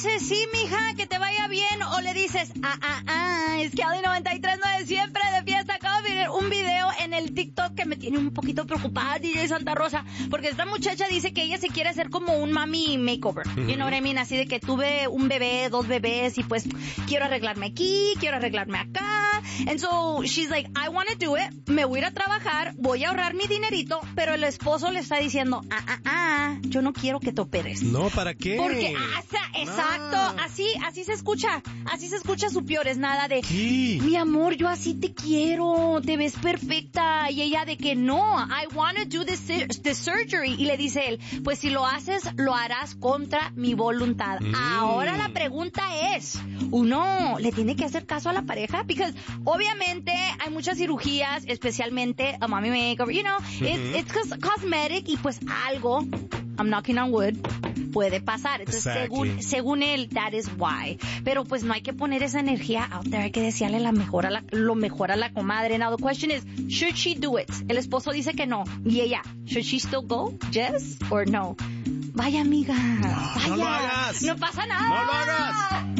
Sí, mija, que te vaya bien, o le dices, es que Kelly 93.9 siempre de fiesta. Acabo de ver un video en el TikTok que me tiene un poquito preocupada, DJ Santa Rosa, porque esta muchacha dice que ella se quiere hacer como un mami makeover, you know what I mean, así de que tuve un bebé, 2 bebés, y pues quiero arreglarme aquí, quiero arreglarme acá, and so she's like, I want to do it, me voy a ir a trabajar, voy a ahorrar mi dinerito, pero el esposo le está diciendo, yo no quiero que te operes. No, ¿para qué? Porque, exacto, así se escucha su peor, es nada de, Sí. mi amor, yo así te quiero, te ves perfecta, y ella de que no, I want to do this surgery, y le dice él, pues si lo haces, lo harás contra mi voluntad. Ahora la pregunta es, ¿uno le tiene que hacer caso a la pareja? Because obviamente hay muchas cirugías, especialmente a mommy makeover, you know, it's cosmetic, y pues algo, I'm knocking on wood, puede pasar. Entonces, Exactly. según él, that is why. Pero pues no hay que poner esa energía out there, hay que desearle lo mejor a la comadre. Now the question is, should she do it? El esposo dice que no. Y ella, should she still go? Yes or no? Vaya, amiga. Vaya. No lo hagas. No pasa nada. No lo hagas.